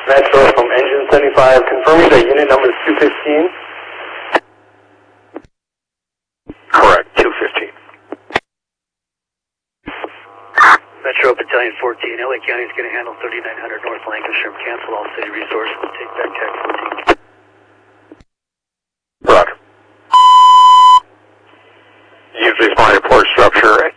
Metro from Engine 75, confirming that unit number is 215. Correct, 215. Metro Battalion 14, LA County is going to handle 3900 North Lancashire. Cancel all city resources. Take back TAC 14. Roger. Use respond report structure